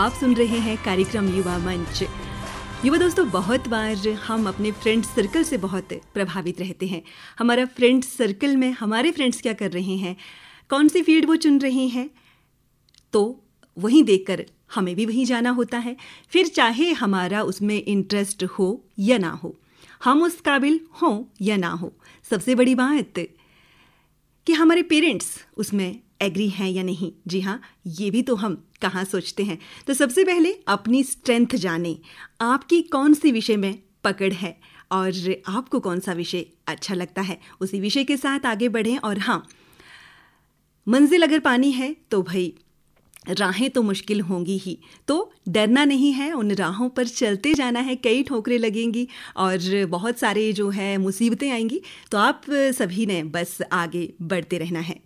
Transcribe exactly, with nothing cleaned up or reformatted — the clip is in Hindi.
आप सुन रहे हैं कार्यक्रम युवा मंच। युवा दोस्तों, बहुत बार हम अपने फ्रेंड सर्कल से बहुत प्रभावित रहते हैं। हमारा फ्रेंड सर्कल में हमारे फ्रेंड्स क्या कर रहे हैं, कौन सी फील्ड वो चुन रहे हैं, तो वहीं देखकर हमें भी वहीं जाना होता है। फिर चाहे हमारा उसमें इंटरेस्ट हो या ना हो, हम उस काबिल हों या ना हो, सबसे बड़ी बात कि हमारे पेरेंट्स उसमें एग्री हैं या नहीं। जी हाँ, ये भी तो हम कहाँ सोचते हैं। तो सबसे पहले अपनी स्ट्रेंथ जानें, आपकी कौन सी विषय में पकड़ है और आपको कौन सा विषय अच्छा लगता है, उसी विषय के साथ आगे बढ़ें। और हाँ, मंजिल अगर पानी है तो भाई राहें तो मुश्किल होंगी ही, तो डरना नहीं है, उन राहों पर चलते जाना है। कई ठोकरें लगेंगी और बहुत सारे जो है मुसीबतें आएंगी, तो आप सभी ने बस आगे बढ़ते रहना है।